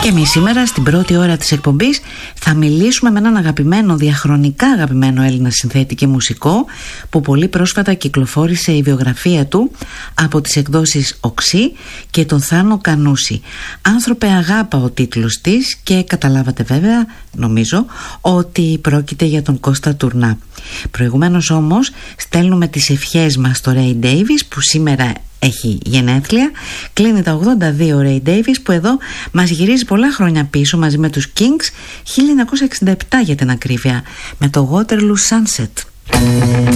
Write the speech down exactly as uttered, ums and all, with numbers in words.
Και εμείς σήμερα στην πρώτη ώρα της εκπομπής θα μιλήσουμε με έναν αγαπημένο, διαχρονικά αγαπημένο Έλληνα συνθέτη και μουσικό, που πολύ πρόσφατα κυκλοφόρησε η βιογραφία του από τις εκδόσεις Οξύ και τον Θάνο Κανούση. «Άνθρωπε αγάπα» ο τίτλος της, και καταλάβατε βέβαια, νομίζω, ότι πρόκειται για τον Κώστα Τουρνά. Προηγουμένως όμως στέλνουμε τις ευχές μας στο Ray Davies, που σήμερα έχει γενέθλια. Κλείνει τα ογδόντα δύο ο Ray Davies, που εδώ μας γυρίζει πολλά χρόνια πίσω μαζί με τους Kings, χίλια εννιακόσια εξήντα επτά για την ακρίβεια, με το Waterloo Sunset.